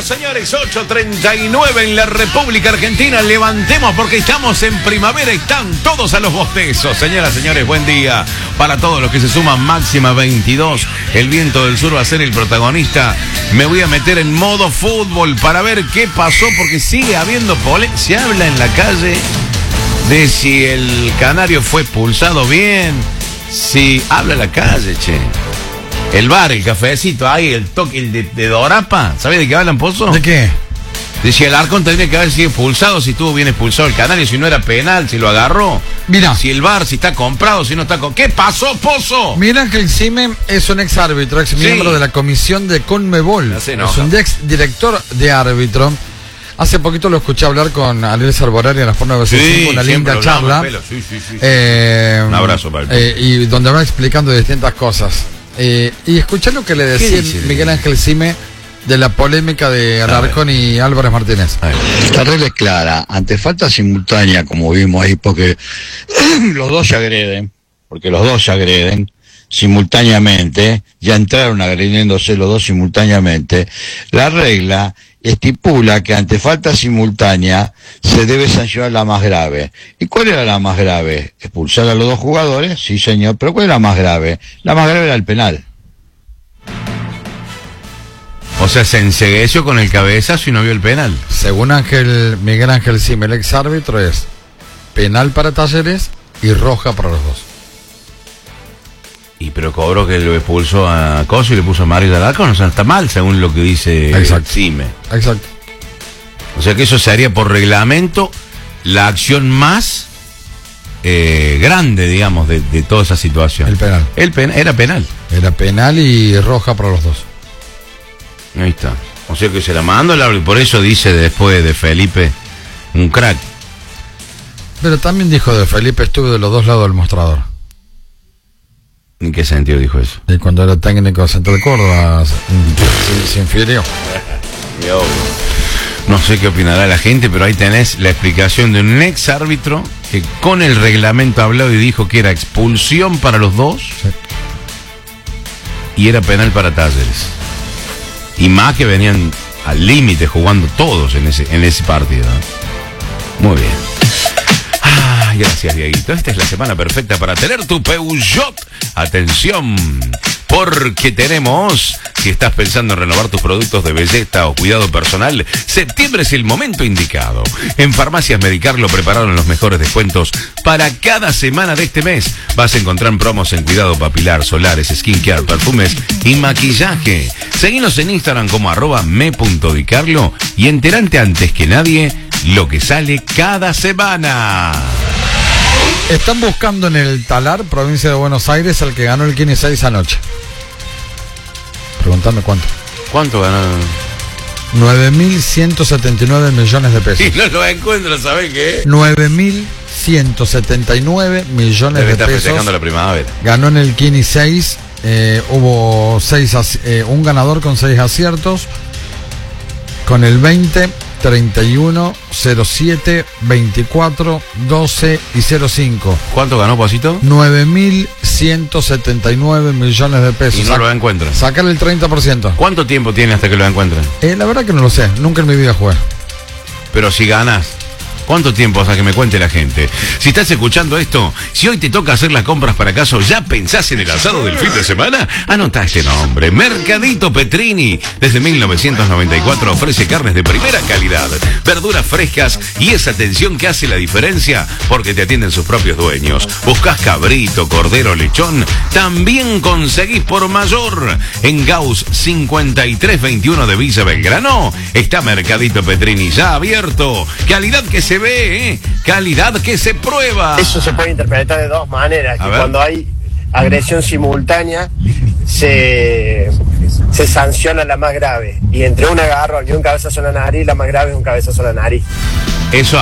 señores, 8:39 en la República Argentina. Levantemos porque estamos en primavera. Están todos a los bostezos. Señoras, señores, buen día para todos los que se suman. Máxima 22. El viento del sur va a ser el protagonista. Me voy a meter en modo fútbol para ver qué pasó, porque sigue habiendo polémica. Se habla en la calle de si el canario fue expulsado bien. Si habla la calle, che. El bar, el cafecito, ahí, el toque, el de Dorapa. ¿Sabes de qué hablan, Pozo? ¿De qué? De si el Arcón tendría que haber sido expulsado, si estuvo bien expulsado el canario, si no era penal, si lo agarró. Mira. Si el bar, si está comprado, si no está comprado. ¿Qué pasó, Pozo? Mira que el CIME es un ex árbitro, ex miembro de la comisión de Conmebol. Es un ex director de árbitro. Hace poquito lo escuché hablar con Ariel Sarborari en la Forma de sí, una linda charla. Sí. Un abrazo para él. Y donde va explicando distintas cosas. Y escuché lo que le decía Miguel Ángel Cime de la polémica de Alarcón y Álvarez Martínez. La regla es clara, ante falta simultánea, como vimos ahí, porque los dos se agreden, simultáneamente, ya entraron agrediéndose los dos simultáneamente. La regla estipula que ante falta simultánea se debe sancionar la más grave. ¿Y cuál era la más grave? ¿Expulsar a los dos jugadores? Sí, señor, pero ¿cuál era la más grave? La más grave era el penal. O sea, se encegueció con el cabezazo y no vio el penal. Según Miguel Ángel Cime, el ex árbitro, es penal para Talleres y roja para los dos. Y pero cobró que lo expulsó a Coso y le puso a Mario Alarcón. O sea, está mal según lo que dice Cime. Exacto. O sea que eso se haría por reglamento la acción más grande, digamos, de toda esa situación. El penal. Era penal. Era penal y roja para los dos. Ahí está. O sea que se la mandó el árbitro. Y por eso dice después de Felipe, un crack. Pero también dijo de Felipe, estuve de los dos lados del mostrador. ¿En qué sentido dijo eso? Y cuando era técnico de Central Córdoba se infirió. No sé qué opinará la gente, pero ahí tenés la explicación de un ex árbitro que con el reglamento habló y dijo que era expulsión para los dos, sí, y era penal para Talleres. Y más que venían al límite jugando todos en ese partido. Muy bien. Gracias, Dieguito. Esta es la semana perfecta para tener tu Peugeot. Atención, porque tenemos, si estás pensando en renovar tus productos de belleza o cuidado personal, septiembre es el momento indicado. En Farmacias Medicar lo prepararon los mejores descuentos para cada semana de este mes. Vas a encontrar promos en cuidado papilar, solares, skincare, perfumes y maquillaje. Seguinos en Instagram como @me.dicarlo y enterante antes que nadie lo que sale cada semana. Están buscando en el Talar, provincia de Buenos Aires, al que ganó el Kini 6 anoche. Preguntame cuánto. ¿Cuánto ganó? 9.179 millones de pesos. Y no lo encuentro, ¿sabes qué? 9.179 millones de pesos. Festejando la primavera. Ganó en el Kini 6. Hubo un ganador con 6 aciertos. Con el 20, 31, 07, 24, 12 y 05. ¿Cuánto ganó, Posito? 9.179 millones de pesos. Y no lo encuentran. Sácale el 30%. ¿Cuánto tiempo tiene hasta que lo encuentren? La verdad que no lo sé. Nunca en mi vida jugué. Pero si ganas, ¿cuánto tiempo hasta que me cuente la gente? Si estás escuchando esto, si hoy te toca hacer las compras para casa, ¿ya pensás en el asado del fin de semana? Anotá este nombre: Mercadito Petrini. Desde 1994 ofrece carnes de primera calidad, verduras frescas y esa atención que hace la diferencia porque te atienden sus propios dueños. Buscás cabrito, cordero, lechón, también conseguís por mayor. En Gauss 5321 de Villa Belgrano está Mercadito Petrini, ya abierto. Calidad que se ve, calidad que se prueba. Eso se puede interpretar de dos maneras. Que cuando hay agresión simultánea se sanciona la más grave, y entre un agarrón y un cabezazo a la nariz, la más grave es un cabezazo a la nariz. Eso